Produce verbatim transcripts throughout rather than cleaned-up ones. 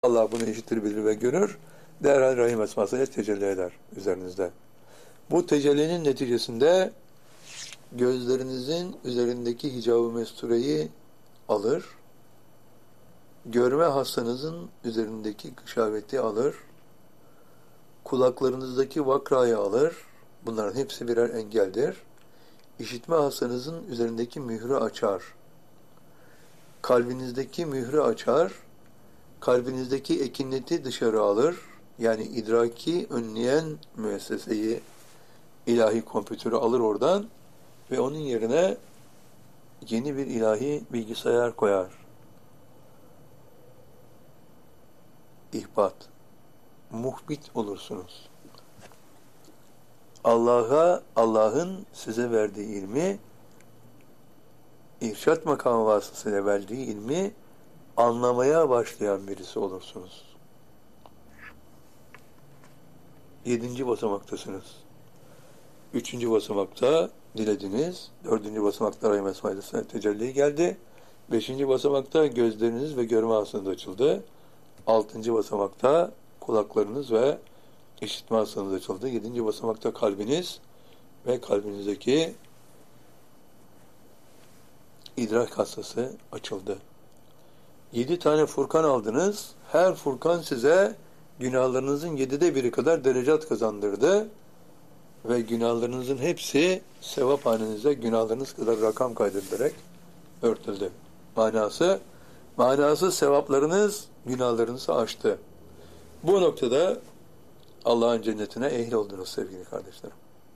Allah bunu işitir, bilir ve görür. Derhal Rahim esmasıyla tecelli eder üzerinizde. Bu tecellinin neticesinde gözlerinizin üzerindeki hicab-ı mestureyi alır, görme hastanızın üzerindeki gışaveti alır, kulaklarınızdaki vakrayı alır, bunların hepsi birer engeldir. İşitme hastanızın üzerindeki mührü açar, kalbinizdeki mührü açar, kalbinizdeki ekineti dışarı alır, yani idraki önleyen müesseseyi, ilahi kompütörü alır oradan ve onun yerine yeni bir ilahi bilgisayar koyar. İhbat, muhbit olursunuz. Allah'a, Allah'ın size verdiği ilmi, irşat makamı vasıtasıyla verdiği ilmi anlamaya başlayan birisi olursunuz. Yedinci basamaktasınız. Üçüncü basamakta dilediniz. Dördüncü basamakta Rahim Esma-i tecelli geldi. Beşinci basamakta gözleriniz ve görme hastanız açıldı. Altıncı basamakta kulaklarınız ve işitme hastanız açıldı. Yedinci basamakta kalbiniz ve kalbinizdeki idrak hastası açıldı. Yedi tane Furkan aldınız. Her Furkan size günahlarınızın yedide biri kadar derecat kazandırdı. Ve günahlarınızın hepsi sevap hanenize günahlarınız kadar rakam kaydedilerek örtüldü. Manası, manası sevaplarınız günahlarınızı aştı. Bu noktada Allah'ın cennetine ehil oldunuz sevgili kardeşlerim.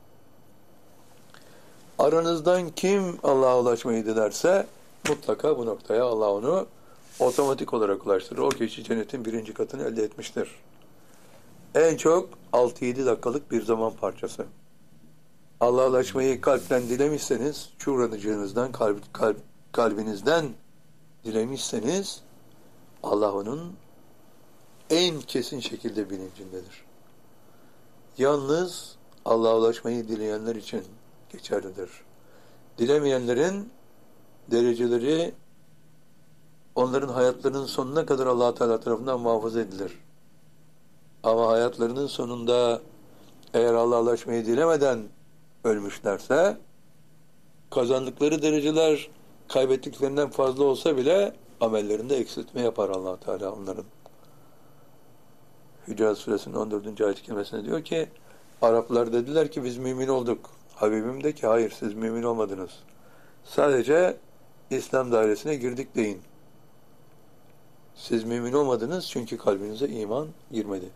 Aranızdan kim Allah'a ulaşmayı dilerse mutlaka bu noktaya Allah onu otomatik olarak ulaştırır. O kişi cennetin birinci katını elde etmiştir. En çok altı yedi dakikalık bir zaman parçası. Allah'a ulaşmayı kalpten dilemişseniz, şuranıcığınızdan, kalp, kalp, kalbinizden dilemişseniz, Allah onun en kesin şekilde bilincindedir. Yalnız Allah'a ulaşmayı dileyenler için geçerlidir. Dilemeyenlerin dereceleri onların hayatlarının sonuna kadar Allah Teala tarafından muhafaza edilir. Ama hayatlarının sonunda eğer Allah'a ulaşmayı dilemeden ölmüşlerse kazandıkları dereceler kaybettiklerinden fazla olsa bile amellerinde eksiltme yapar Allah Teala onların. Hücurat Suresinin on dördüncü ayet-i kerimesinde diyor ki Araplar dediler ki biz mümin olduk. Habibim de ki hayır siz mümin olmadınız. Sadece İslam dairesine girdik deyin. Siz mümin olmadınız çünkü kalbinize iman girmedi.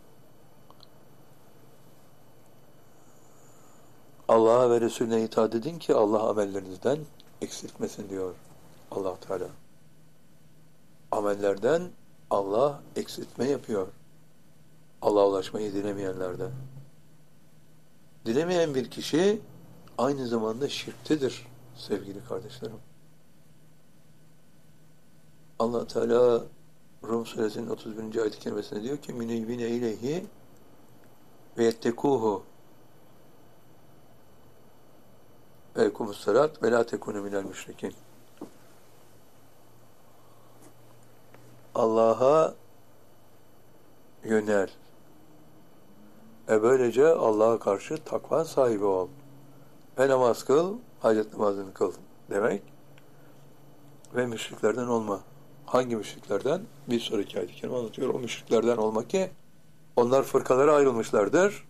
Allah'a ve Resulüne itaat edin ki Allah amellerinizden eksiltmesin diyor Allah Teala. Amellerden Allah eksiltme yapıyor. Allah'a ulaşmayı dilemeyenlerden. Dilemeyen bir kişi aynı zamanda şirktedir sevgili kardeşlerim. Allah Teala Rum Suresinin otuz birinci ayet-i kerimesinde diyor ki münibine ileyhi ve yettekuhu ve ekumussalat ve la tekunu minel müşrikin. Allah'a yönel. E böylece Allah'a karşı takva sahibi ol. Ve namaz kıl, hacet namazını kıl demek. Ve müşriklerden olma. Hangi müşriklerden? Bir sonraki ayet-i kerime anlatıyor. O müşriklerden olma ki onlar fırkalara ayrılmışlardır.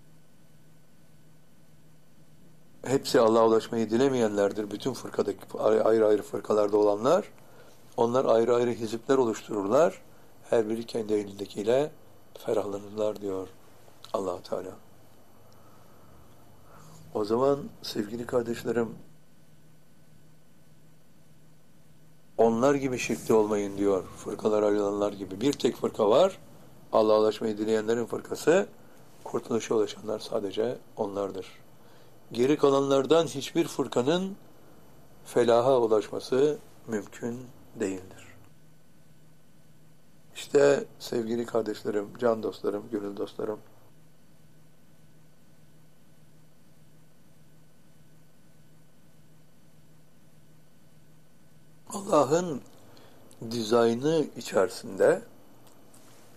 Hepsi Allah'a ulaşmayı dilemeyenlerdir. Bütün fırkadaki ayrı ayrı fırkalarda olanlar. Onlar ayrı ayrı hizipler oluştururlar. Her biri kendi elindekiyle ferahlanırlar diyor Allah Teala. O zaman sevgili kardeşlerim onlar gibi şirkte olmayın diyor. Fırkalar ayrılanlar gibi. Bir tek fırka var. Allah'a ulaşmayı dileyenlerin fırkası. Kurtuluşa ulaşanlar sadece onlardır. Geri kalanlardan hiçbir fırkanın felaha ulaşması mümkün değildir. İşte sevgili kardeşlerim, can dostlarım, gönül dostlarım, Allah'ın dizaynı içerisinde